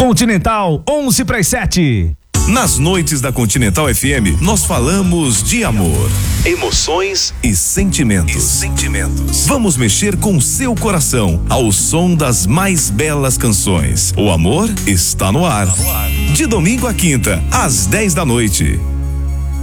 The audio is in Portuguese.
Continental 11 para as 7. Nas noites da Continental FM, nós falamos de amor, emoções e sentimentos. Vamos mexer com seu coração ao som das mais belas canções. O amor está no ar. De domingo a quinta, às 10 da noite.